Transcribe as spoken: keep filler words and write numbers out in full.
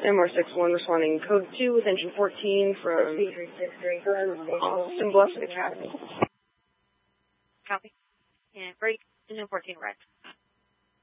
M R six one responding code two with engine fourteen from Austin Bluffs Academy. Copy. And break, engine fourteen, right.